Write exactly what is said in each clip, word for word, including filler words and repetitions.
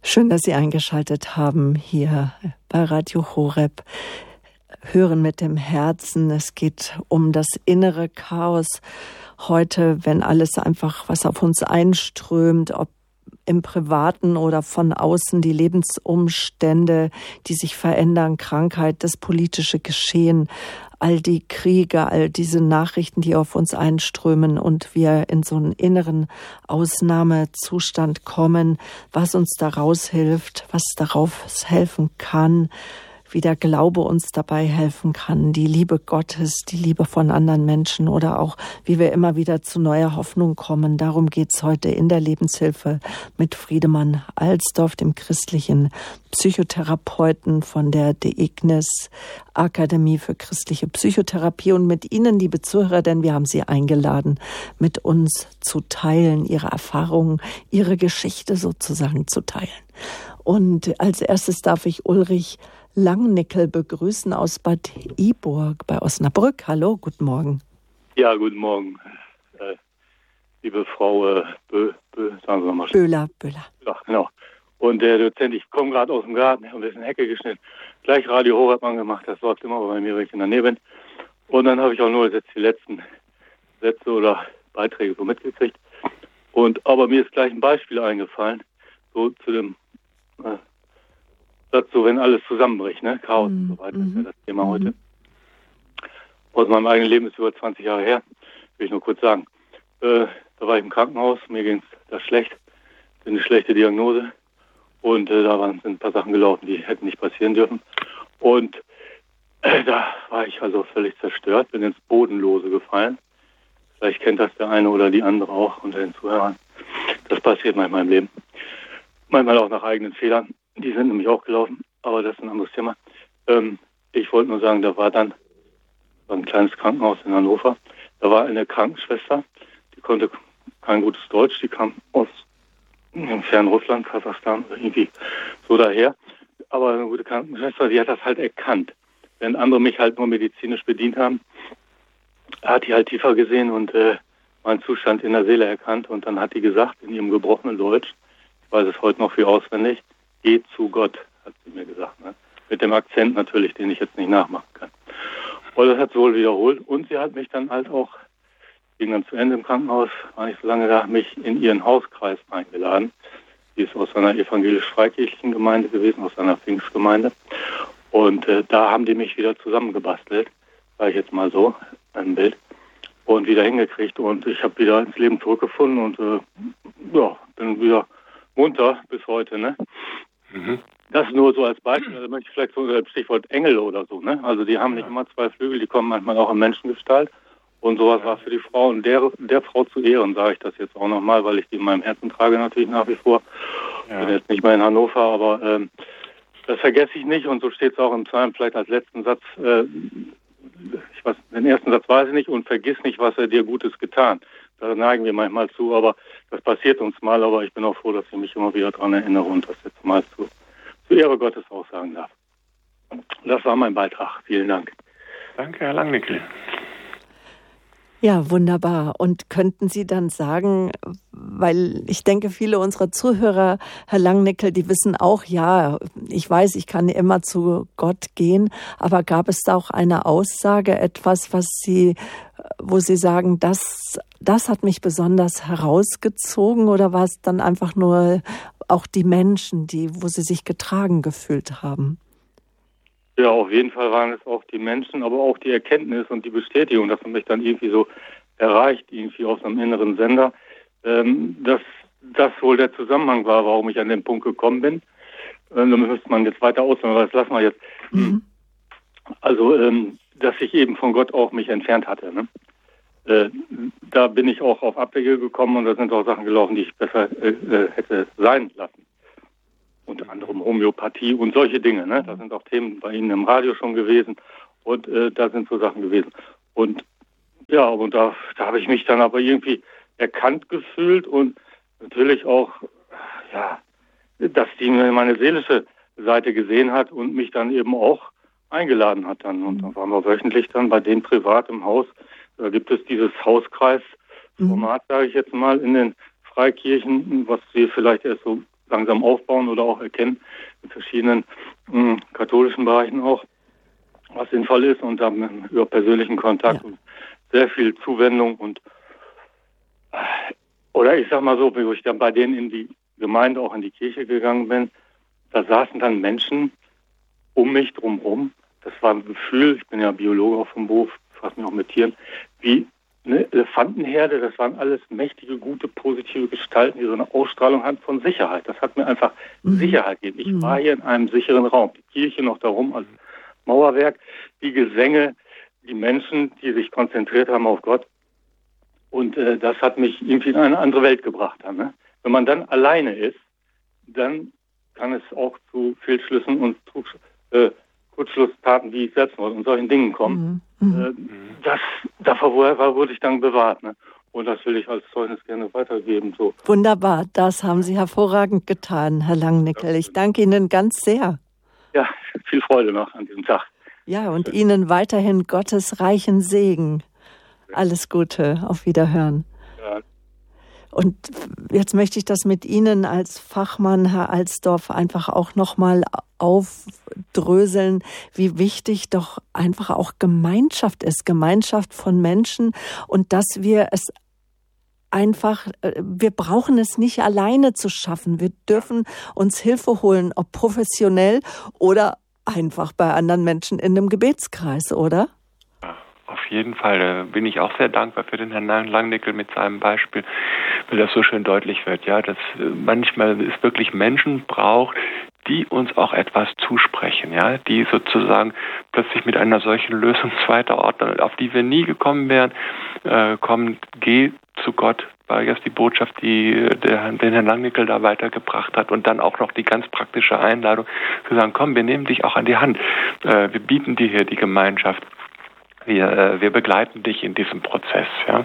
Schön, dass Sie eingeschaltet haben hier bei Radio Horeb. Hören mit dem Herzen. Es geht um das innere Chaos heute, wenn alles einfach, was auf uns einströmt, ob im Privaten oder von außen, die Lebensumstände, die sich verändern, Krankheit, das politische Geschehen, all die Kriege, all diese Nachrichten, die auf uns einströmen und wir in so einen inneren Ausnahmezustand kommen, was uns daraus hilft, was darauf helfen kann, wie der Glaube uns dabei helfen kann, die Liebe Gottes, die Liebe von anderen Menschen oder auch, wie wir immer wieder zu neuer Hoffnung kommen. Darum geht's heute in der Lebenshilfe mit Friedemann Alsdorf, dem christlichen Psychotherapeuten von der D I G N I S Akademie für christliche Psychotherapie und mit Ihnen, liebe Zuhörer, denn wir haben Sie eingeladen, mit uns zu teilen, Ihre Erfahrungen, Ihre Geschichte sozusagen zu teilen. Und als erstes darf ich Ulrich Langnickel begrüßen aus Bad Iburg bei Osnabrück. Hallo, guten Morgen. Ja, guten Morgen, äh, liebe Frau äh, Bö, Bö, sagen Sie mal. Böhler, Böhler. Ja, genau. Und der Dozent, ich komme gerade aus dem Garten, habe ein bisschen Hecke geschnitten, gleich Radio Horeb angemacht, das läuft immer bei mir, wenn ich in der Nähe bin. Und dann habe ich auch nur jetzt die letzten Sätze oder Beiträge so mitgekriegt. Und aber mir ist gleich ein Beispiel eingefallen, so zu dem äh, dazu, wenn alles zusammenbricht, ne? Chaos mm, und so weiter, mm, ist ja das Thema mm. heute. Aus meinem eigenen Leben ist über zwanzig Jahre her, will ich nur kurz sagen. Äh, da war ich im Krankenhaus, mir ging es da schlecht, eine schlechte Diagnose und äh, da waren, sind ein paar Sachen gelaufen, die hätten nicht passieren dürfen. Und äh, da war ich also völlig zerstört, bin ins Bodenlose gefallen. Vielleicht kennt das der eine oder die andere auch unter den Zuhörern. Das passiert manchmal im Leben. Manchmal auch nach eigenen Fehlern. Die sind nämlich auch gelaufen, aber das ist ein anderes Thema. Ähm, ich wollte nur sagen, da war dann war ein kleines Krankenhaus in Hannover. Da war eine Krankenschwester, die konnte kein gutes Deutsch, die kam aus im fernen Russland, Kasachstan, irgendwie so daher. Aber eine gute Krankenschwester, die hat das halt erkannt. Während andere mich halt nur medizinisch bedient haben, hat die halt tiefer gesehen und äh, meinen Zustand in der Seele erkannt. Und dann hat die gesagt, in ihrem gebrochenen Deutsch, ich weiß es heute noch viel auswendig, geh zu Gott, hat sie mir gesagt. Ne? Mit dem Akzent natürlich, den ich jetzt nicht nachmachen kann. Und das hat sie wohl wiederholt. Und sie hat mich dann halt auch, ging dann zu Ende im Krankenhaus, war nicht so lange da, mich in ihren Hauskreis eingeladen. Die ist aus einer evangelisch-freikirchlichen Gemeinde gewesen, aus einer Pfingstgemeinde. Und äh, da haben die mich wieder zusammengebastelt, sage ich jetzt mal so, ein Bild, und wieder hingekriegt. Und ich habe wieder ins Leben zurückgefunden und äh, ja, bin wieder munter bis heute, ne? Mhm. Das nur so als Beispiel, da möchte ich vielleicht so das Stichwort Engel oder so, ne? Also die haben ja. nicht immer zwei Flügel, die kommen manchmal auch in Menschengestalt und sowas ja. war für die Frau und der, der Frau zu Ehren, sage ich das jetzt auch nochmal, weil ich die in meinem Herzen trage natürlich nach wie vor. Ja. Bin jetzt nicht mehr in Hannover, aber ähm, das vergesse ich nicht und so steht es auch im Psalm, vielleicht als letzten Satz, äh, ich weiß, den ersten Satz weiß ich nicht, und vergiss nicht, was er dir Gutes getan. Da neigen wir manchmal zu, aber das passiert uns mal, aber ich bin auch froh, dass ich mich immer wieder daran erinnere und das jetzt mal zu, zu Ehre Gottes auch sagen darf. Das war mein Beitrag. Vielen Dank. Danke, Herr Langnickel. Ja, wunderbar. Und könnten Sie dann sagen, weil ich denke, viele unserer Zuhörer, Herr Langnickel, die wissen auch, ja, ich weiß, ich kann immer zu Gott gehen, aber gab es da auch eine Aussage, etwas, was Sie, wo Sie sagen, das, das hat mich besonders herausgezogen, oder war es dann einfach nur auch die Menschen, die, wo Sie sich getragen gefühlt haben? Ja, auf jeden Fall waren es auch die Menschen, aber auch die Erkenntnis und die Bestätigung, dass man mich dann irgendwie so erreicht, irgendwie aus einem inneren Sender, ähm, dass das wohl der Zusammenhang war, warum ich an den Punkt gekommen bin. Ähm, da müsste man jetzt weiter ausführen, aber das lassen wir jetzt. Mhm. Also, ähm, dass ich eben von Gott auch mich entfernt hatte. Ne? Äh, da bin ich auch auf Abwege gekommen und da sind auch Sachen gelaufen, die ich besser äh, hätte sein lassen. Unter anderem Homöopathie und solche Dinge. Ne? Da sind auch Themen bei Ihnen im Radio schon gewesen und äh, da sind so Sachen gewesen. Und ja, und da, da habe ich mich dann aber irgendwie erkannt gefühlt und natürlich auch, ja, dass die meine seelische Seite gesehen hat und mich dann eben auch eingeladen hat dann. Und dann waren wir wöchentlich dann bei denen privat im Haus. Da gibt es dieses Hauskreisformat, sage ich jetzt mal, in den Freikirchen, was wir vielleicht erst so langsam aufbauen oder auch erkennen, in verschiedenen mh, katholischen Bereichen auch, was sinnvoll ist, und dann über persönlichen Kontakt ja. und sehr viel Zuwendung und oder ich sag mal so, wo ich dann bei denen in die Gemeinde, auch in die Kirche gegangen bin, da saßen dann Menschen um mich drumherum. Das war ein Gefühl, ich bin ja Biologe auch vom Beruf, fasse mich auch mit Tieren, wie eine Elefantenherde, das waren alles mächtige, gute, positive Gestalten, die so eine Ausstrahlung hatten von Sicherheit. Das hat mir einfach mhm. Sicherheit gegeben. Ich mhm. war hier in einem sicheren Raum. Die Kirche noch darum als Mauerwerk, die Gesänge, die Menschen, die sich konzentriert haben auf Gott. Und äh, das hat mich irgendwie in eine andere Welt gebracht. Dann, ne? Wenn man dann alleine ist, dann kann es auch zu Fehlschlüssen und äh, Kurzschlusstaten wie Selbstmord und solchen Dingen kommen. Mhm. Äh, das, davor wurde ich dann bewahrt. Ne? Und das will ich als Zeugnis gerne weitergeben. So. Wunderbar, das haben Sie hervorragend getan, Herr Langnickel. Ich danke Ihnen ganz sehr. Ja, viel Freude noch an diesem Tag. Ja, und Ihnen weiterhin Gottes reichen Segen. Alles Gute, auf Wiederhören. Ja. Und jetzt möchte ich das mit Ihnen als Fachmann, Herr Alsdorf, einfach auch nochmal aufdröseln, wie wichtig doch einfach auch Gemeinschaft ist, Gemeinschaft von Menschen, und dass wir es einfach, wir brauchen es nicht alleine zu schaffen. Wir dürfen uns Hilfe holen, ob professionell oder einfach bei anderen Menschen in einem Gebetskreis, oder? Auf jeden Fall, da bin ich auch sehr dankbar für den Herrn Langnickel mit seinem Beispiel, weil das so schön deutlich wird, ja, dass manchmal es wirklich Menschen braucht, die uns auch etwas zusprechen, ja, die sozusagen plötzlich mit einer solchen Lösung zweiter Ordnung, auf die wir nie gekommen wären, äh, kommen, geh zu Gott, war jetzt die Botschaft, die der, den Herrn Langnickel da weitergebracht hat, und dann auch noch die ganz praktische Einladung zu sagen, komm, wir nehmen dich auch an die Hand, äh, wir bieten dir hier die Gemeinschaft. Wir, wir begleiten dich in diesem Prozess. Ja.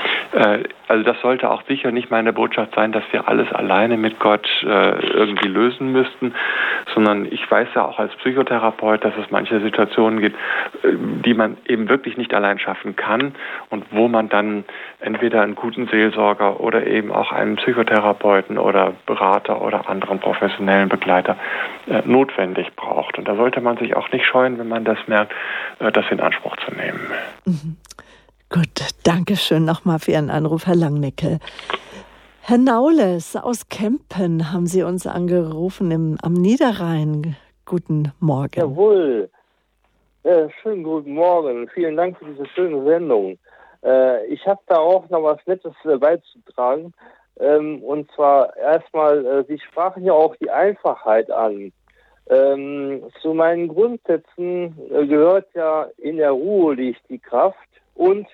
Also das sollte auch sicher nicht meine Botschaft sein, dass wir alles alleine mit Gott irgendwie lösen müssten, sondern ich weiß ja auch als Psychotherapeut, dass es manche Situationen gibt, die man eben wirklich nicht allein schaffen kann und wo man dann entweder einen guten Seelsorger oder eben auch einen Psychotherapeuten oder Berater oder anderen professionellen Begleiter notwendig braucht. Und da sollte man sich auch nicht scheuen, wenn man das merkt, das in Anspruch zu nehmen. Mhm. Gut, danke schön nochmal für Ihren Anruf, Herr Langnickel. Herr Naules aus Kempen haben Sie uns angerufen im, am Niederrhein. Guten Morgen. Jawohl. Ja, schönen guten Morgen. Vielen Dank für diese schöne Sendung. Äh, ich habe da auch noch was Nettes äh, beizutragen. Ähm, und zwar erstmal, äh, Sie sprachen ja auch die Einfachheit an. Ähm, zu meinen Grundsätzen äh, gehört ja, in der Ruhe liegt die Kraft und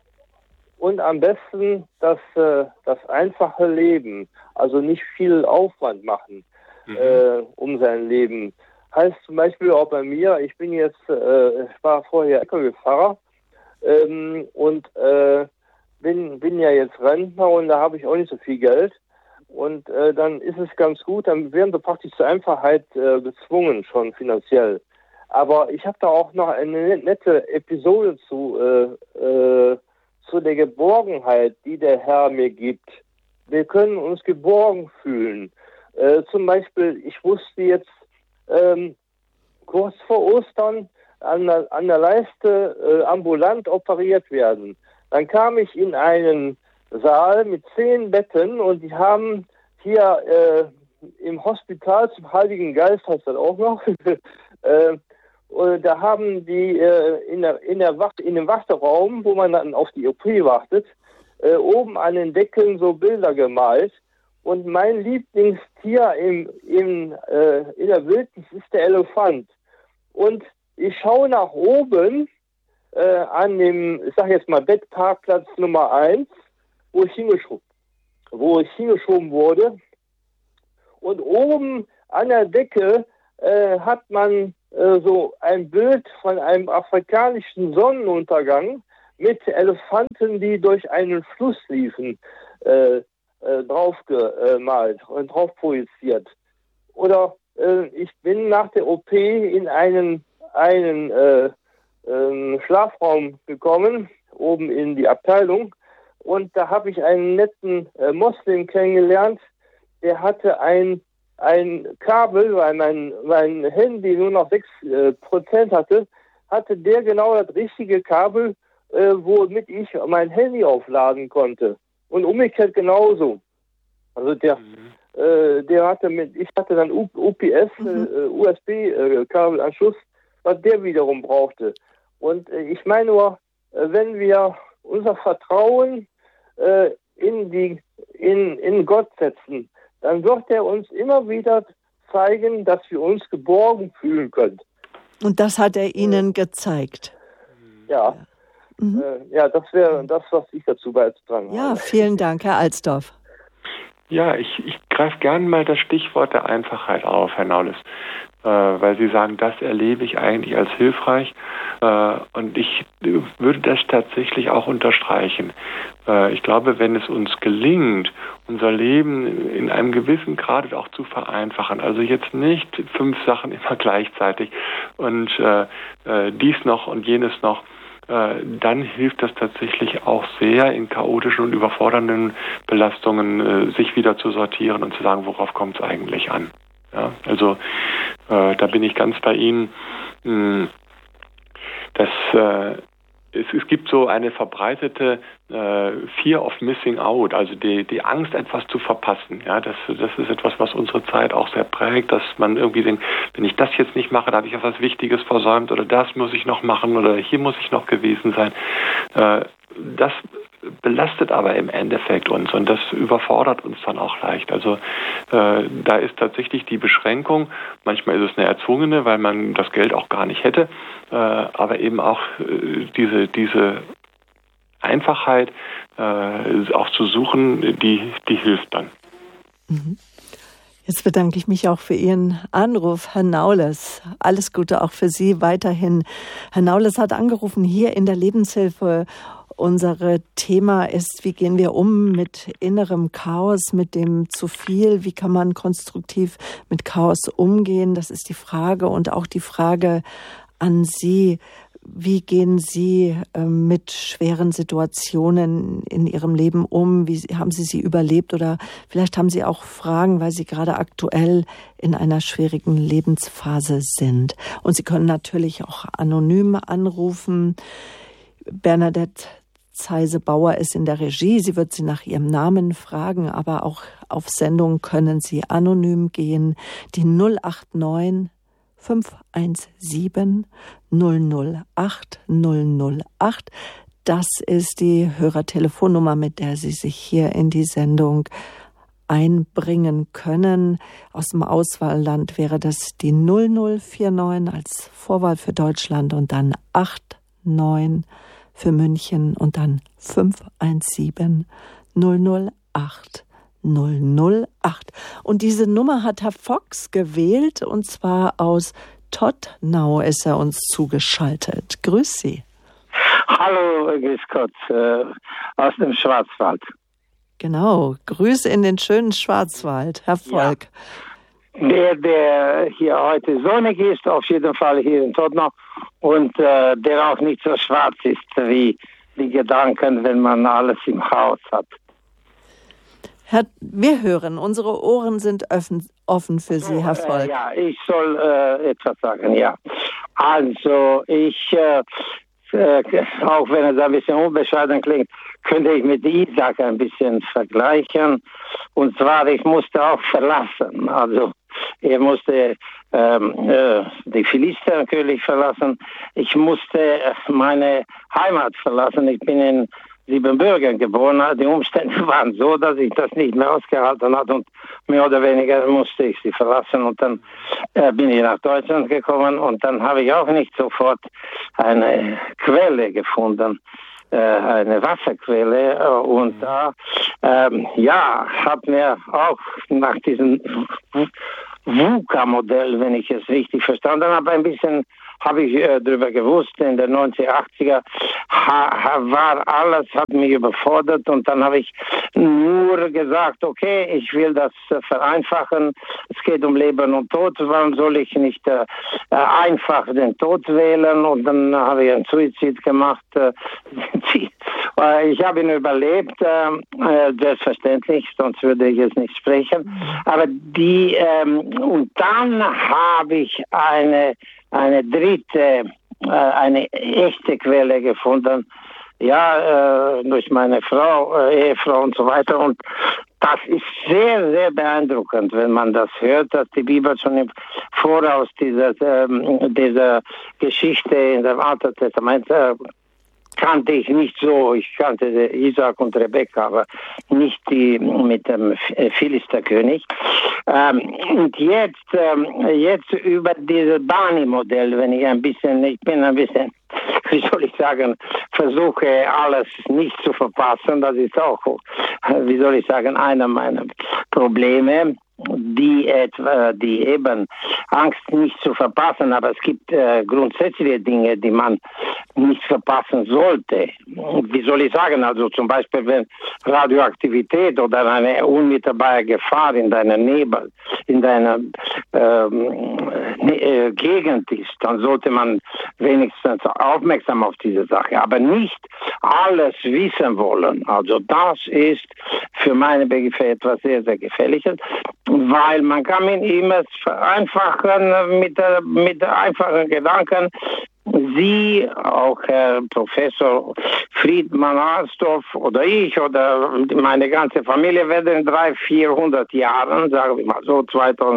und am besten das, äh, das einfache Leben, also nicht viel Aufwand machen, mhm. äh, um sein Leben. Heißt zum Beispiel auch bei mir, ich bin jetzt, äh, ich war vorher L K W-Fahrer ähm, und äh, bin, bin ja jetzt Rentner, und da habe ich auch nicht so viel Geld. Und äh, dann ist es ganz gut, dann werden wir praktisch zur Einfachheit äh, gezwungen, schon finanziell. Aber ich habe da auch noch eine nette Episode zu, äh, äh, zu der Geborgenheit, die der Herr mir gibt. Wir können uns geborgen fühlen. Äh, zum Beispiel, ich musste jetzt ähm, kurz vor Ostern an der, an der Leiste äh, ambulant operiert werden. Dann kam ich in einen Saal mit zehn Betten, und die haben hier äh, im Hospital zum Heiligen Geist, heißt das auch noch, äh, und da haben die äh, in, der, in, der Wacht, in dem Warteraum, wo man dann auf die O P wartet, äh, oben an den Deckeln so Bilder gemalt. Und mein Lieblingstier im, im, äh, in der Wildnis ist der Elefant. Und ich schaue nach oben äh, an dem, ich sag jetzt mal, Bettparkplatz Nummer eins, wo ich hingeschoben, wo ich hingeschoben wurde. Und oben an der Decke äh, hat man äh, so ein Bild von einem afrikanischen Sonnenuntergang mit Elefanten, die durch einen Fluss liefen, äh, äh, drauf gemalt und drauf projiziert. Oder äh, ich bin nach der O P in einen, einen äh, äh, Schlafraum gekommen, oben in die Abteilung. Und da habe ich einen netten äh, Moslem kennengelernt, der hatte ein ein Kabel, weil mein, mein Handy nur noch sechs Prozent hatte, hatte der genau das richtige Kabel, äh, womit ich mein Handy aufladen konnte. Und umgekehrt genauso. Also der, mhm. äh, der hatte mit, ich hatte dann U, UPS, mhm. äh, U S B-Kabelanschluss, was der wiederum brauchte. Und äh, ich meine nur, äh, wenn wir unser Vertrauen äh, in die, in, in Gott setzen, dann wird er uns immer wieder zeigen, dass wir uns geborgen fühlen können. Und das hat er Ihnen äh, gezeigt. Ja, mhm. äh, ja, das wäre das, was ich dazu beizutragen habe. Ja, vielen Dank, Herr Alsdorf. Ja, ich, ich greife gerne mal das Stichwort der Einfachheit auf, Herr Naules, äh, weil Sie sagen, das erlebe ich eigentlich als hilfreich, äh, und ich würde das tatsächlich auch unterstreichen. Äh, ich glaube, wenn es uns gelingt, unser Leben in einem gewissen Grad auch zu vereinfachen, also jetzt nicht fünf Sachen immer gleichzeitig und äh, äh, dies noch und jenes noch, dann hilft das tatsächlich auch sehr, in chaotischen und überfordernden Belastungen äh, sich wieder zu sortieren und zu sagen, worauf kommt es eigentlich an. Ja, also äh, da bin ich ganz bei Ihnen, mh, dass äh, es, es gibt so eine verbreitete äh, Fear of Missing Out, also die, die Angst, etwas zu verpassen. Ja, das, das ist etwas, was unsere Zeit auch sehr prägt, dass man irgendwie denkt, wenn ich das jetzt nicht mache, da habe ich etwas Wichtiges versäumt oder das muss ich noch machen oder hier muss ich noch gewesen sein. Äh, das belastet aber im Endeffekt uns und das überfordert uns dann auch leicht. Also äh, da ist tatsächlich die Beschränkung, manchmal ist es eine erzwungene, weil man das Geld auch gar nicht hätte, äh, aber eben auch äh, diese, diese Einfachheit äh, auch zu suchen, die, die hilft dann. Mhm. Jetzt bedanke ich mich auch für Ihren Anruf, Herr Naules. Alles Gute auch für Sie weiterhin. Herr Naules hat angerufen hier in der Lebenshilfe. Unser Thema ist, wie gehen wir um mit innerem Chaos, mit dem zu viel? Wie kann man konstruktiv mit Chaos umgehen? Das ist die Frage und auch die Frage an Sie. Wie gehen Sie äh, mit schweren Situationen in Ihrem Leben um? Wie haben Sie sie überlebt? Oder vielleicht haben Sie auch Fragen, weil Sie gerade aktuell in einer schwierigen Lebensphase sind. Und Sie können natürlich auch anonym anrufen. Bernadette Zeise-Bauer ist in der Regie. Sie wird Sie nach Ihrem Namen fragen, aber auch auf Sendung können Sie anonym gehen. Die null acht neun fünf eins sieben null null acht null null acht. Das ist die Hörertelefonnummer, mit der Sie sich hier in die Sendung einbringen können. Aus dem Auswahlland wäre das die null null vier neun als Vorwahl für Deutschland und dann acht neun für München und dann fünf eins sieben null null acht null null acht. Und diese Nummer hat Herr Fox gewählt und zwar aus Todtnau ist er uns zugeschaltet. Grüß Sie. Hallo, grüß Gott, äh, aus dem Schwarzwald. Genau, Grüße in den schönen Schwarzwald, Herr Volk. Ja. Der, der hier heute sonnig ist, auf jeden Fall hier in Todtnau und äh, der auch nicht so schwarz ist wie die Gedanken, wenn man alles im Haus hat. Herr, wir hören, unsere Ohren sind offen, offen für Sie, Herr Volk. Äh, ja, ich soll äh, etwas sagen, ja. Also, ich, äh, äh, auch wenn es ein bisschen unbescheiden klingt, könnte ich mit Isaac ein bisschen vergleichen. Und zwar, ich musste auch verlassen. Also, er musste ähm, äh, die Philister natürlich verlassen. Ich musste meine Heimat verlassen. Ich bin in Siebenbürgen geboren. Die Umstände waren so, dass ich das nicht mehr ausgehalten habe und mehr oder weniger musste ich sie verlassen und dann äh, bin ich nach Deutschland gekommen und dann habe ich auch nicht sofort eine Quelle gefunden, äh, eine Wasserquelle und da, ähm, ja, hat mir auch nach diesem VUCA-Modell, wenn ich es richtig verstanden habe, ein bisschen habe ich äh, darüber gewusst. In den neunziger, achtziger ha, ha, war alles, hat mich überfordert und dann habe ich nur gesagt, okay, ich will das äh, vereinfachen. Es geht um Leben und Tod. Warum soll ich nicht äh, einfach den Tod wählen? Und dann habe ich einen Suizid gemacht. Äh, ich habe ihn überlebt, äh, selbstverständlich, sonst würde ich jetzt nicht sprechen. Aber die, ähm, und dann habe ich eine, eine dritte, äh, eine echte Quelle gefunden, ja, äh, durch meine Frau, äh, Ehefrau und so weiter. Und das ist sehr, sehr beeindruckend, wenn man das hört, dass die Bibel schon im Voraus dieser, ähm, dieser Geschichte in dem Alten Testament äh, kannte ich nicht so. Ich kannte Isaac und Rebekka, aber nicht die mit dem Philisterkönig. Ähm, und jetzt, ähm, jetzt über dieses Bani-Modell, wenn ich ein bisschen, ich bin ein bisschen, wie soll ich sagen, versuche alles nicht zu verpassen. Das ist auch, wie soll ich sagen, einer meiner Probleme. Die etwa, die eben Angst nicht zu verpassen, aber es gibt äh, grundsätzliche Dinge, die man nicht verpassen sollte. Wie soll ich sagen, also zum Beispiel, wenn Radioaktivität oder eine unmittelbare Gefahr in deiner Nebel, in deiner ähm, äh, Gegend ist, dann sollte man wenigstens aufmerksam auf diese Sache, aber nicht alles wissen wollen. Also das ist für meine Begriffe etwas sehr, sehr Gefährliches. Weil man kann mit ihm es vereinfachen mit, mit einfachen Gedanken. Sie, auch Herr Professor Friedmann Alsdorf oder ich oder meine ganze Familie werden in dreihundert, vierhundert Jahren, sagen wir mal so,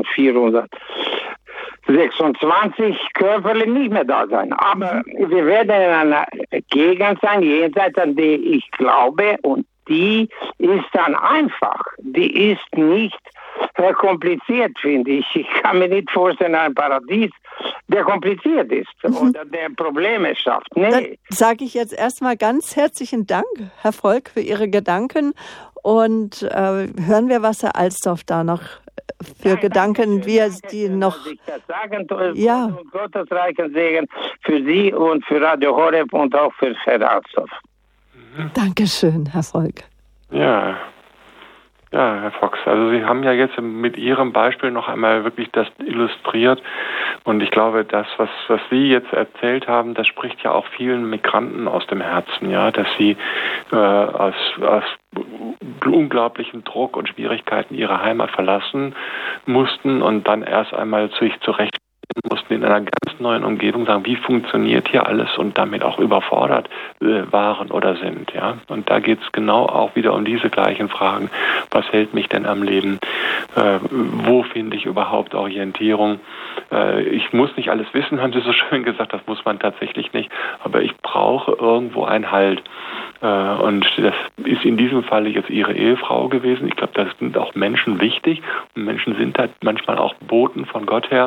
zweitausendvierhundertsechsundzwanzig körperlich nicht mehr da sein. Aber wir werden in einer Gegend sein, jenseits an die ich glaube, und die ist dann einfach. Die ist nicht kompliziert, finde ich. Ich kann mir nicht vorstellen, ein Paradies, der kompliziert ist mhm. oder der Probleme schafft. Nee. Dann sage ich jetzt erstmal ganz herzlichen Dank, Herr Volk, für Ihre Gedanken und äh, hören wir, was Herr Alsdorf da noch für ja, Gedanken, wie er die noch... Ich das sagen, ja. Und Gottes reichen Segen für Sie und für Radio Horeb und auch für Herrn Alsdorf. Mhm. Dankeschön, Herr Volk. Ja. Ja, Herr Fox, also Sie haben ja jetzt mit Ihrem Beispiel noch einmal wirklich das illustriert und ich glaube, das, was, was Sie jetzt erzählt haben, das spricht ja auch vielen Migranten aus dem Herzen, ja, dass sie äh, aus, aus unglaublichen Druck und Schwierigkeiten ihre Heimat verlassen mussten und dann erst einmal sich zurecht mussten in einer ganz neuen Umgebung sagen, wie funktioniert hier alles und damit auch überfordert äh, waren oder sind. Ja? Und da geht es genau auch wieder um diese gleichen Fragen. Was hält mich denn am Leben? Äh, wo finde ich überhaupt Orientierung? Äh, ich muss nicht alles wissen, haben Sie so schön gesagt, das muss man tatsächlich nicht, aber ich brauche irgendwo einen Halt. Äh, und das ist in diesem Falle jetzt Ihre Ehefrau gewesen. Ich glaube, das sind auch Menschen wichtig und Menschen sind halt manchmal auch Boten von Gott her,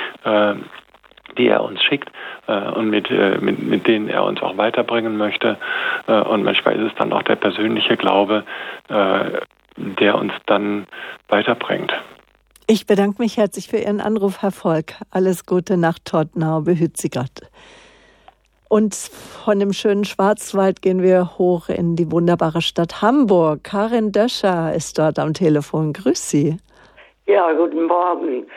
die er uns schickt äh, und mit, äh, mit, mit denen er uns auch weiterbringen möchte. Äh, und manchmal ist es dann auch der persönliche Glaube, äh, der uns dann weiterbringt. Ich bedanke mich herzlich für Ihren Anruf, Herr Volk. Alles Gute nach Todtnau, behüt Sie Gott. Und von dem schönen Schwarzwald gehen wir hoch in die wunderbare Stadt Hamburg. Karin Döscher ist dort am Telefon. Grüß Sie. Ja, guten Morgen.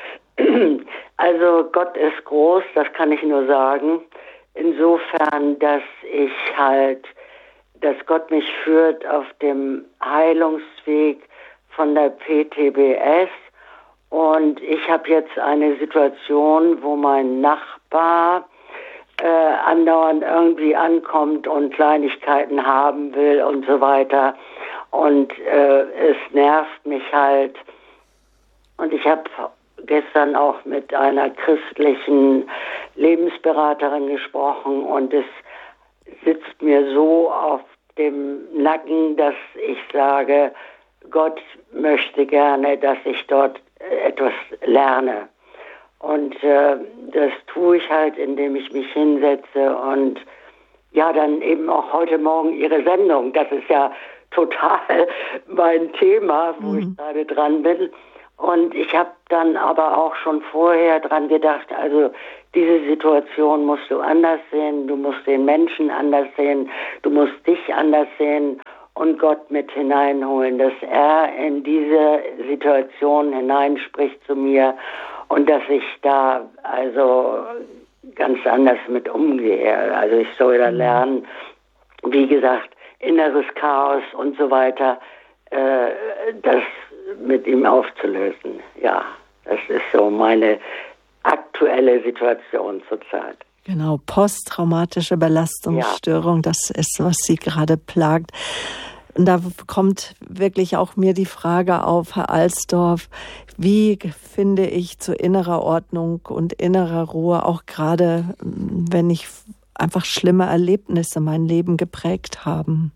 Also Gott ist groß, das kann ich nur sagen. Insofern, dass ich halt, dass Gott mich führt auf dem Heilungsweg von der P T B S. Und ich habe jetzt eine Situation, wo mein Nachbar äh, andauernd irgendwie ankommt und Kleinigkeiten haben will und so weiter. Und äh, es nervt mich halt. Und ich habe gestern auch mit einer christlichen Lebensberaterin gesprochen und es sitzt mir so auf dem Nacken, dass ich sage, Gott möchte gerne, dass ich dort etwas lerne. Und äh, das tue ich halt, indem ich mich hinsetze und ja, dann eben auch heute Morgen Ihre Sendung. Das ist ja total mein Thema, wo mhm. ich gerade dran bin. Und ich habe dann aber auch schon vorher dran gedacht, also diese Situation musst du anders sehen, du musst den Menschen anders sehen, du musst dich anders sehen und Gott mit hineinholen, dass er in diese Situation hineinspricht zu mir und dass ich da also ganz anders mit umgehe. Also ich soll da lernen, wie gesagt, inneres Chaos und so weiter, äh, das mit ihm aufzulösen. Ja, das ist so meine aktuelle Situation zurzeit. Genau, posttraumatische Belastungsstörung, ja. Das ist, was Sie gerade plagt. Und da kommt wirklich auch mir die Frage auf, Herr Alsdorf, wie finde ich zu innerer Ordnung und innerer Ruhe, auch gerade wenn ich einfach schlimme Erlebnisse mein Leben geprägt haben?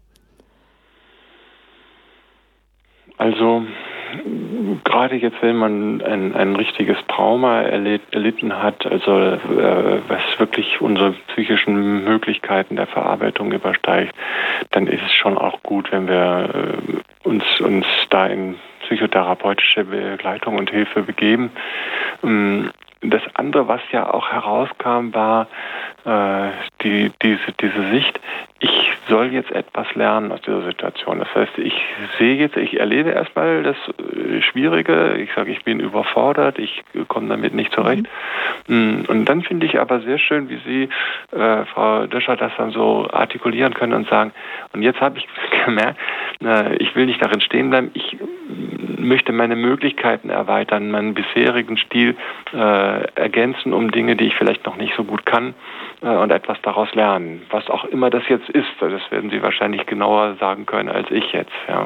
Also gerade jetzt, wenn man ein, ein richtiges Trauma erlebt, erlitten hat, also äh, was wirklich unsere psychischen Möglichkeiten der Verarbeitung übersteigt, dann ist es schon auch gut, wenn wir äh, uns, uns da in psychotherapeutische Begleitung und Hilfe begeben. Ähm, Das andere, was ja auch herauskam, war äh, die, diese, diese Sicht, ich soll jetzt etwas lernen aus dieser Situation. Das heißt, ich sehe jetzt, ich erlebe erstmal das Schwierige, ich sage, ich bin überfordert, ich komme damit nicht zurecht. Mhm. Und dann finde ich aber sehr schön, wie Sie, äh, Frau Döscher, das dann so artikulieren können und sagen, und jetzt habe ich gemerkt, äh, ich will nicht darin stehen bleiben, ich möchte meine Möglichkeiten erweitern, meinen bisherigen Stil äh, ergänzen um Dinge, die ich vielleicht noch nicht so gut kann äh, und etwas daraus lernen. Was auch immer das jetzt ist, das werden Sie wahrscheinlich genauer sagen können als ich jetzt. Ja.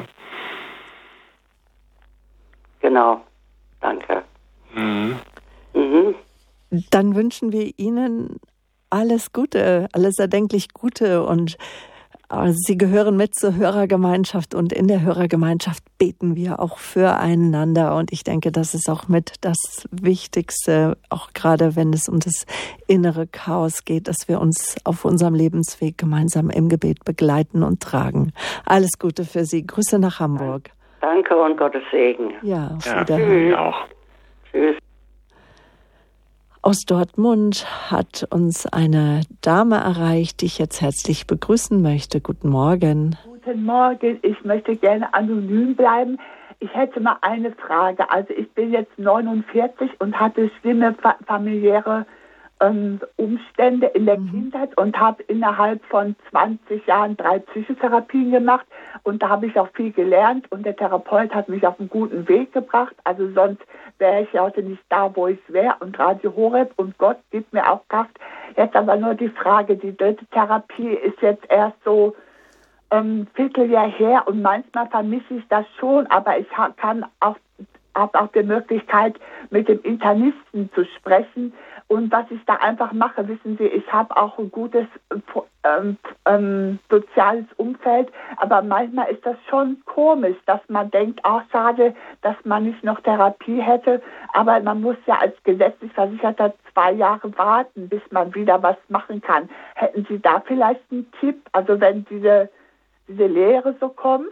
Genau, danke. Mhm. Mhm. Dann wünschen wir Ihnen alles Gute, alles erdenklich Gute und Sie gehören mit zur Hörergemeinschaft und in der Hörergemeinschaft beten wir auch füreinander und ich denke, das ist auch mit das Wichtigste, auch gerade wenn es um das innere Chaos geht, dass wir uns auf unserem Lebensweg gemeinsam im Gebet begleiten und tragen. Alles Gute für Sie. Grüße nach Hamburg. Danke und Gottes Segen. Ja, auf ja, Wiederhören. Auch. Tschüss. Aus Dortmund hat uns eine Dame erreicht, die ich jetzt herzlich begrüßen möchte. Guten Morgen. Guten Morgen, ich möchte gerne anonym bleiben. Ich hätte mal eine Frage. Also ich bin jetzt neunundvierzig und hatte schlimme fa- familiäre ähm, Umstände in der mhm. Kindheit und habe innerhalb von zwanzig Jahren drei Psychotherapien gemacht und da habe ich auch viel gelernt und der Therapeut hat mich auf einen guten Weg gebracht. Also sonst wäre ich heute nicht da, wo ich wäre und Radio Horeb und Gott gibt mir auch Kraft. Jetzt aber nur die Frage, die dritte Therapie ist jetzt erst so ähm, Vierteljahr her und manchmal vermisse ich das schon, aber ich ha- kann auch, habe auch die Möglichkeit, mit dem Internisten zu sprechen. Und was ich da einfach mache, wissen Sie, ich habe auch ein gutes ähm, ähm, soziales Umfeld, aber manchmal ist das schon komisch, dass man denkt, ach schade, dass man nicht noch Therapie hätte, aber man muss ja als gesetzlich Versicherter zwei Jahre warten, bis man wieder was machen kann. Hätten Sie da vielleicht einen Tipp, also wenn diese, diese Lehre so kommt?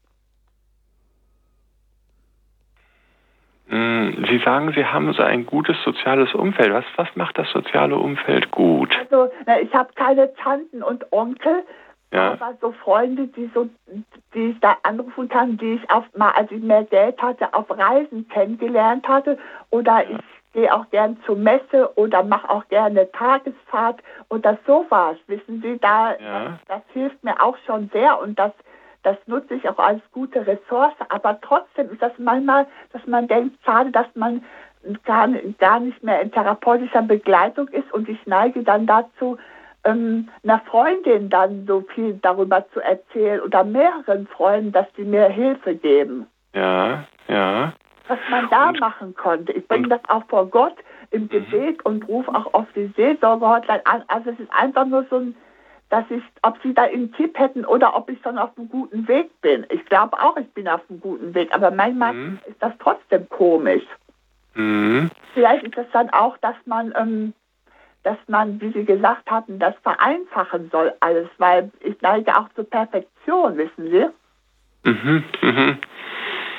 Sie sagen, Sie haben so ein gutes soziales Umfeld. Was, was macht das soziale Umfeld gut? Also, na, ich habe keine Tanten und Onkel, ja. aber so Freunde, die so, die ich da anrufen kann, die ich auf mal, als ich mehr Geld hatte, auf Reisen kennengelernt hatte. Oder ja. ich gehe auch gern zur Messe oder mache auch gerne Tagesfahrt oder sowas. Wissen Sie, da ja. das, das hilft mir auch schon sehr und das Das nutze ich auch als gute Ressource, aber trotzdem ist das manchmal, dass man denkt, schade, dass man gar, gar nicht mehr in therapeutischer Begleitung ist und ich neige dann dazu, ähm, einer Freundin dann so viel darüber zu erzählen oder mehreren Freunden, dass die mir Hilfe geben. Ja, ja. Was man da und, machen konnte. Ich bringe das auch vor Gott im Gebet und rufe auch auf die Seelsorge-Hotline an. Also es ist einfach nur so ein dass ich, ob Sie da einen Tipp hätten oder ob ich schon auf einem guten Weg bin. Ich glaube auch, ich bin auf einem guten Weg, aber manchmal mhm. ist das trotzdem komisch. Mhm. Vielleicht ist es dann auch, dass man, ähm, dass man, wie Sie gesagt hatten, das vereinfachen soll alles, weil ich neige auch zur Perfektion, wissen Sie? Mhm. Mhm.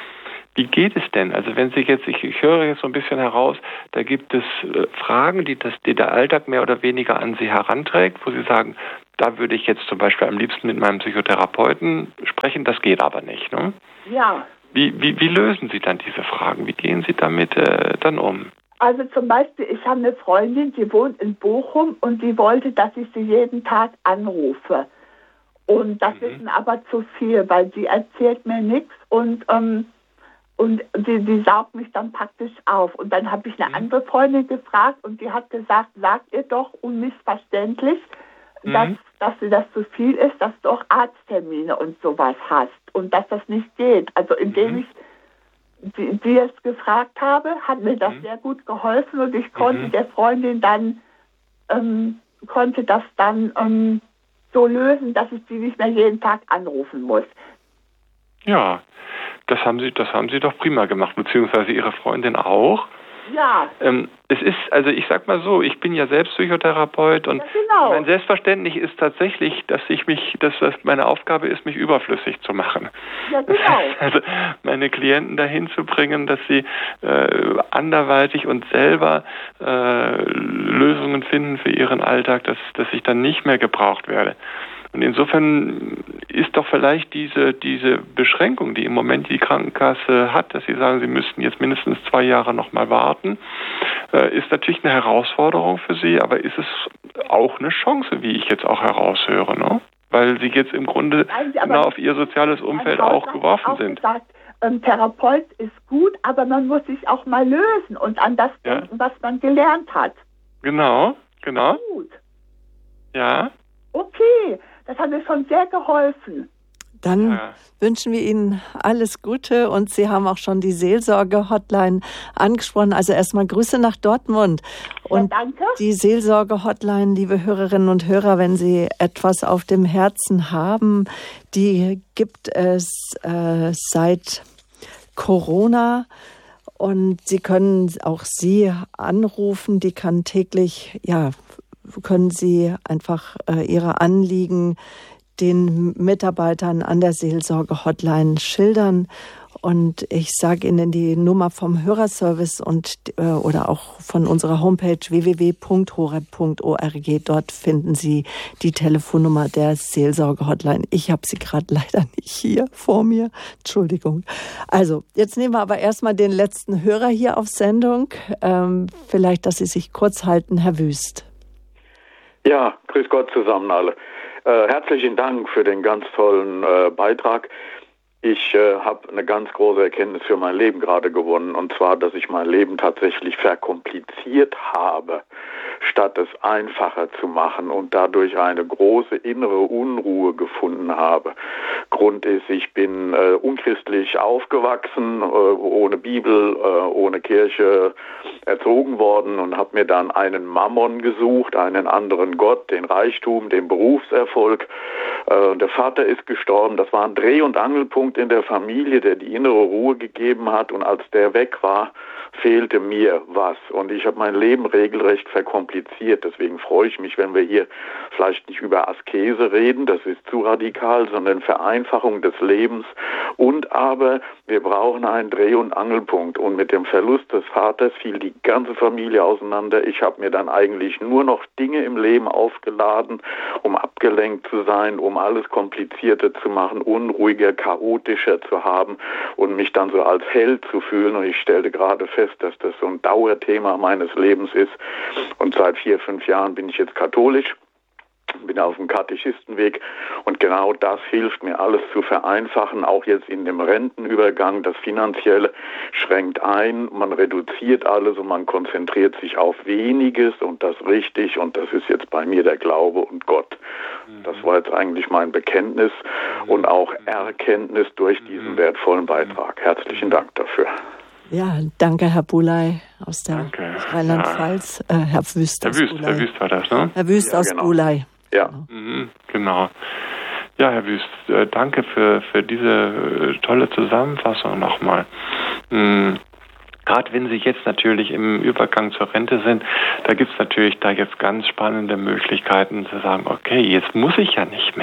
Wie geht es denn? Also wenn Sie jetzt, ich, ich höre jetzt so ein bisschen heraus, da gibt es äh, Fragen, die, das, die der Alltag mehr oder weniger an Sie heranträgt, wo Sie sagen, da würde ich jetzt zum Beispiel am liebsten mit meinem Psychotherapeuten sprechen, das geht aber nicht, ne? Ja. Wie, wie, wie lösen Sie dann diese Fragen? Wie gehen Sie damit äh, dann um? Also zum Beispiel, ich habe eine Freundin, die wohnt in Bochum und die wollte, dass ich sie jeden Tag anrufe. Und das mhm. ist mir aber zu viel, weil sie erzählt mir nichts und, ähm, und die, die saugt mich dann praktisch auf. Und dann habe ich eine mhm. andere Freundin gefragt und die hat gesagt, sagt ihr doch unmissverständlich, mhm. dass, dass dir das zu viel ist, dass du auch Arzttermine und sowas hast und dass das nicht geht. Also indem mhm. ich die, die es gefragt habe, hat mir das mhm. sehr gut geholfen und ich konnte mhm. der Freundin dann, ähm, konnte das dann ähm, so lösen, dass ich sie nicht mehr jeden Tag anrufen muss. Ja, das haben Sie, das haben Sie doch prima gemacht, beziehungsweise Ihre Freundin auch. Ja. Ähm, es ist, also ich sag mal so, ich bin ja selbst Psychotherapeut und ja, genau. mein Selbstverständnis ist tatsächlich, dass ich mich, dass das meine Aufgabe ist, mich überflüssig zu machen. Ja, genau. Also meine Klienten dahin zu bringen, dass sie äh, anderweitig und selber äh, Lösungen finden für ihren Alltag, dass, dass ich dann nicht mehr gebraucht werde. Und insofern ist doch vielleicht diese, diese Beschränkung, die im Moment die Krankenkasse hat, dass sie sagen, sie müssten jetzt mindestens zwei Jahre noch mal warten, äh, ist natürlich eine Herausforderung für sie, aber ist es auch eine Chance, wie ich jetzt auch heraushöre, ne? Weil sie jetzt im Grunde genau auf ihr soziales Umfeld auch geworfen auch sind. Gesagt, ein Therapeut ist gut, aber man muss sich auch mal lösen und an das ja. denken, was man gelernt hat. Genau, genau. Gut. Ja. Okay. Das hat mir schon sehr geholfen. Dann ja. wünschen wir Ihnen alles Gute und Sie haben auch schon die Seelsorge-Hotline angesprochen. Also erstmal Grüße nach Dortmund. Und ja, danke. Die Seelsorge-Hotline, liebe Hörerinnen und Hörer, wenn Sie etwas auf dem Herzen haben, die gibt es äh, seit Corona. Und Sie können auch Sie anrufen, die kann täglich, ja, können Sie einfach äh, Ihre Anliegen den Mitarbeitern an der Seelsorge-Hotline schildern. Und ich sage Ihnen die Nummer vom Hörerservice und äh, oder auch von unserer Homepage w w w punkt horeb punkt org. Dort finden Sie die Telefonnummer der Seelsorge-Hotline. Ich habe sie gerade leider nicht hier vor mir. Entschuldigung. Also, jetzt nehmen wir aber erstmal den letzten Hörer hier auf Sendung. Ähm, vielleicht, dass Sie sich kurz halten, Herr Wüst. Ja, grüß Gott zusammen alle. Äh, herzlichen Dank für den ganz tollen äh, Beitrag. Ich äh, habe eine ganz große Erkenntnis für mein Leben gerade gewonnen, und zwar, dass ich mein Leben tatsächlich verkompliziert habe, statt es einfacher zu machen und dadurch eine große innere Unruhe gefunden habe. Grund ist, ich bin äh, unchristlich aufgewachsen, äh, ohne Bibel, äh, ohne Kirche erzogen worden und habe mir dann einen Mammon gesucht, einen anderen Gott, den Reichtum, den Berufserfolg. Äh, der Vater ist gestorben, das war ein Dreh- und Angelpunkt in der Familie, der die innere Ruhe gegeben hat, und als der weg war, fehlte mir was, und ich habe mein Leben regelrecht verkompliziert. Deswegen freue ich mich, wenn wir hier vielleicht nicht über Askese reden, das ist zu radikal, sondern Vereinfachung des Lebens. Und aber wir brauchen einen Dreh- und Angelpunkt, und mit dem Verlust des Vaters fiel die ganze Familie auseinander. Ich habe mir dann eigentlich nur noch Dinge im Leben aufgeladen, um abgelenkt zu sein, um alles komplizierter zu machen, unruhiger, chaotischer zu haben und mich dann so als Held zu fühlen. Und ich stellte gerade fest, dass das so ein Dauerthema meines Lebens ist. Und seit vier, fünf Jahren bin ich jetzt katholisch, bin auf dem Katechistenweg, und genau das hilft mir, alles zu vereinfachen, auch jetzt in dem Rentenübergang. Das Finanzielle schränkt ein, man reduziert alles und man konzentriert sich auf weniges und das richtig, und das ist jetzt bei mir der Glaube und Gott. Das war jetzt eigentlich mein Bekenntnis und auch Erkenntnis durch diesen wertvollen Beitrag. Herzlichen Dank dafür. Ja, danke, Herr Buley aus der danke. Rheinland-Pfalz. Ja. Äh, Herr Wüst Herr aus Wüst, Buley. Herr Wüst war das, ne? Herr Wüst ja, aus genau. Buley. Ja. Mhm, genau. Ja, Herr Wüst, äh, danke für, für diese äh, tolle Zusammenfassung nochmal. Mhm. Gerade wenn Sie jetzt natürlich im Übergang zur Rente sind, da gibt es natürlich da jetzt ganz spannende Möglichkeiten zu sagen, okay, jetzt muss ich ja nicht mehr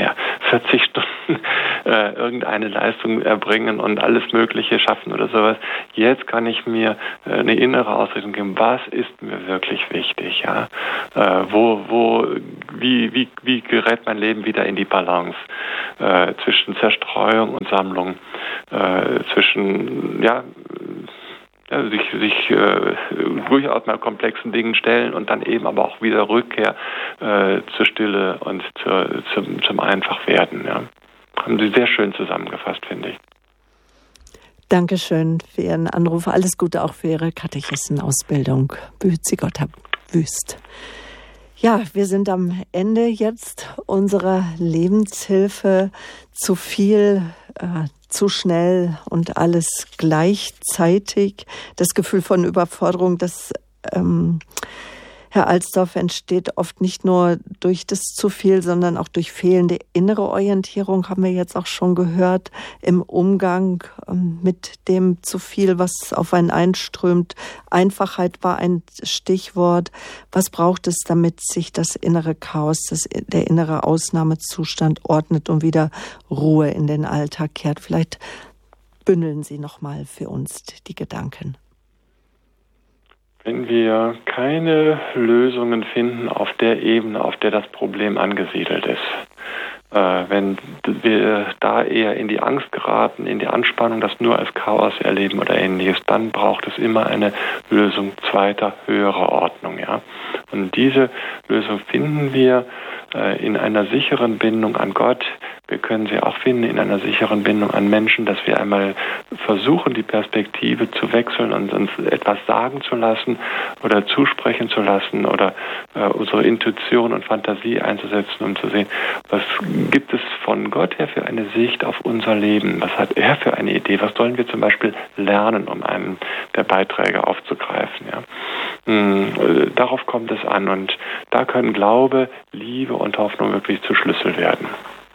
vierzig Stunden äh, irgendeine Leistung erbringen und alles Mögliche schaffen oder sowas. Jetzt kann ich mir äh, eine innere Ausrichtung geben. Was ist mir wirklich wichtig? Ja, äh, wo, wo, wie, wie, wie gerät mein Leben wieder in die Balance äh, zwischen Zerstreuung und Sammlung, äh, zwischen ja. Ja, sich sich äh, durchaus mal komplexen Dingen stellen und dann eben aber auch wieder Rückkehr äh, zur Stille und zur, zum, zum Einfachwerden. Ja. Haben Sie sehr schön zusammengefasst, finde ich. Dankeschön für Ihren Anruf. Alles Gute auch für Ihre Katechistenausbildung. Behüt Sie Gott, Herr Wüst. Ja, wir sind am Ende jetzt unserer Lebenshilfe. Zu viel, äh, zu schnell und alles gleichzeitig. Das Gefühl von Überforderung, das ähm, Herr Alsdorf entsteht oft nicht nur durch das zu viel, sondern auch durch fehlende innere Orientierung, haben wir jetzt auch schon gehört, im Umgang mit dem zu viel, was auf einen einströmt. Einfachheit war ein Stichwort. Was braucht es, damit sich das innere Chaos, das, der innere Ausnahmezustand ordnet und wieder Ruhe in den Alltag kehrt? Vielleicht bündeln Sie nochmal für uns die Gedanken. Wenn wir keine Lösungen finden auf der Ebene, auf der das Problem angesiedelt ist, äh, wenn wir da eher in die Angst geraten, in die Anspannung, das nur als Chaos erleben oder Ähnliches, dann braucht es immer eine Lösung zweiter, höherer Ordnung. Ja? Und diese Lösung finden wir äh, in einer sicheren Bindung an Gott. Wir können sie auch finden in einer sicheren Bindung an Menschen, dass wir einmal versuchen, die Perspektive zu wechseln und uns etwas sagen zu lassen oder zusprechen zu lassen oder äh, unsere Intuition und Fantasie einzusetzen, um zu sehen, was gibt es von Gott her für eine Sicht auf unser Leben? Was hat er für eine Idee? Was sollen wir zum Beispiel lernen, um einen der Beiträge aufzugreifen? Ja? Mhm, darauf kommt es an und da können Glaube, Liebe und Hoffnung wirklich zu Schlüssel werden.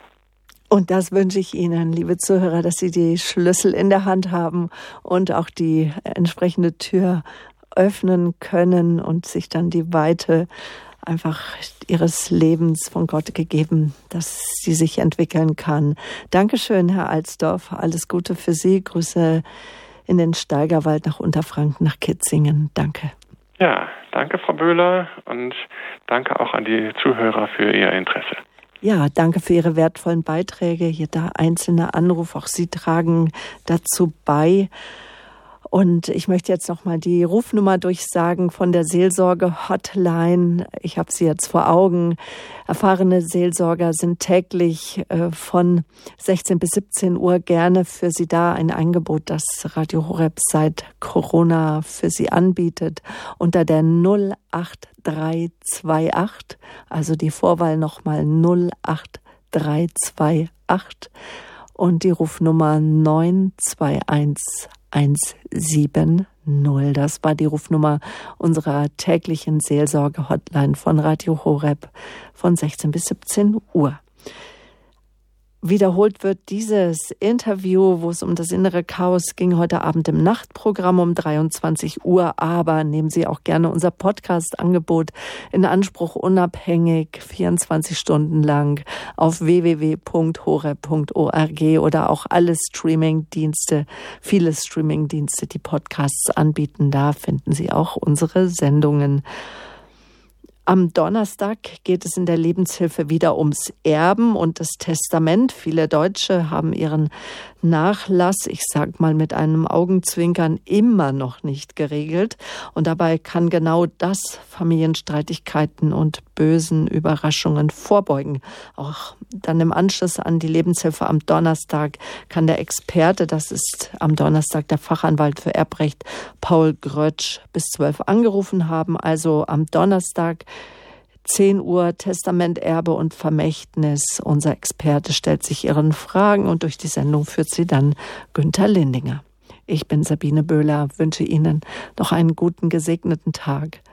Und das wünsche ich Ihnen, liebe Zuhörer, dass Sie die Schlüssel in der Hand haben und auch die entsprechende Tür öffnen können und sich dann die Weite einfach Ihres Lebens von Gott gegeben, dass sie sich entwickeln kann. Dankeschön, Herr Alsdorf. Alles Gute für Sie. Grüße in den Steigerwald nach Unterfranken, nach Kitzingen. Danke. Ja, danke, Frau Böhler, und danke auch an die Zuhörer für Ihr Interesse. Ja, danke für Ihre wertvollen Beiträge. Jeder einzelne Anruf, auch Sie tragen dazu bei. Und ich möchte jetzt noch mal die Rufnummer durchsagen von der Seelsorge-Hotline. Ich habe sie jetzt vor Augen. Erfahrene Seelsorger sind täglich äh, von sechzehn bis siebzehn Uhr gerne für Sie da. Ein Angebot, das Radio Horeb seit Corona für Sie anbietet. Unter der null acht drei zwei acht, also die Vorwahl nochmal null acht drei zwei acht und die Rufnummer neun zwei eins eins sieben null. Das war die Rufnummer unserer täglichen Seelsorge-Hotline von Radio Horeb von sechzehn bis siebzehn Uhr. Wiederholt wird dieses Interview, wo es um das innere Chaos ging, heute Abend im Nachtprogramm um dreiundzwanzig Uhr. Aber nehmen Sie auch gerne unser Podcast-Angebot in Anspruch, unabhängig, vierundzwanzig Stunden lang auf w w w punkt horeb punkt org oder auch alle Streaming-Dienste, viele Streaming-Dienste, die Podcasts anbieten. Da finden Sie auch unsere Sendungen. Am Donnerstag geht es in der Lebenshilfe wieder ums Erben und das Testament. Viele Deutsche haben ihren Nachlass, ich sag mal mit einem Augenzwinkern, immer noch nicht geregelt. Und dabei kann genau das Familienstreitigkeiten und bösen Überraschungen vorbeugen. Auch dann im Anschluss an die Lebenshilfe am Donnerstag kann der Experte, das ist am Donnerstag der Fachanwalt für Erbrecht Paul Grötsch, bis zwölf angerufen haben. Also am Donnerstag zehn Uhr Testament, Erbe und Vermächtnis. Unser Experte stellt sich Ihren Fragen und durch die Sendung führt sie dann Günther Lindinger. Ich bin Sabine Böhler, wünsche Ihnen noch einen guten, gesegneten Tag.